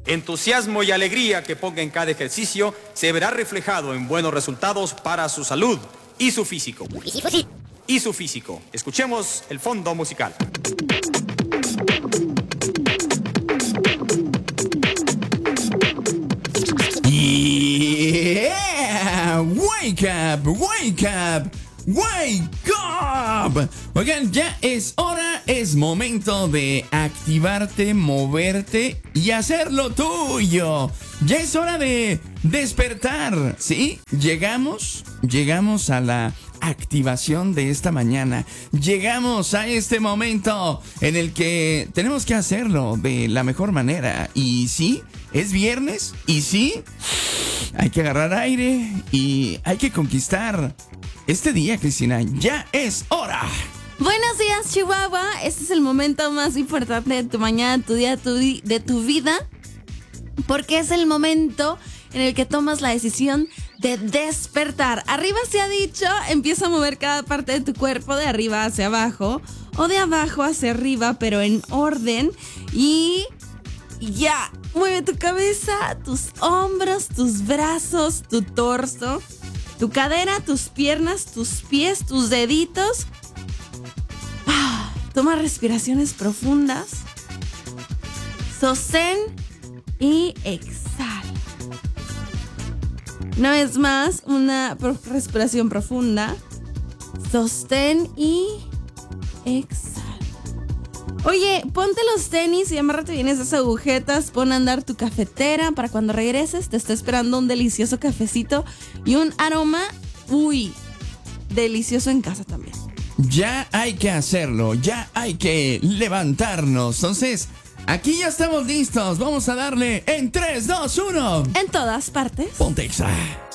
entusiasmo y alegría que ponga en cada ejercicio se verá reflejado en buenos resultados para su salud y su físico. Y su físico. Escuchemos el fondo musical. Yeah, wake up, wake up, wake up. Oigan, ya es hora, es momento de activarte, moverte y hacer lo tuyo. Ya es hora de despertar, ¿sí? Llegamos a la activación de esta mañana. Llegamos a este momento en el que tenemos que hacerlo de la mejor manera. Y sí, es viernes. Y sí, hay que agarrar aire y hay que conquistar este día, Cristina. Ya es hora. Buenos días, Chihuahua. Este es el momento más importante de tu mañana, tu día, de tu vida. Porque es el momento en el que tomas la decisión de despertar. Arriba se ha dicho, empieza a mover cada parte de tu cuerpo de arriba hacia abajo o de abajo hacia arriba, pero en orden. Y ya, mueve tu cabeza, tus hombros, tus brazos, tu torso, tu cadera, tus piernas, tus pies, tus deditos. Toma respiraciones profundas. Sostén y exhala. Una vez más, una respiración profunda. Sostén y exhala. Oye, ponte los tenis y amárrate bien esas agujetas. Pon a andar tu cafetera para cuando regreses te está esperando un delicioso cafecito y un aroma, delicioso en casa también. Ya hay que hacerlo, ya hay que levantarnos. Entonces, aquí ya estamos listos. Vamos a darle en 3, 2, 1. En todas partes. Ponte Exa.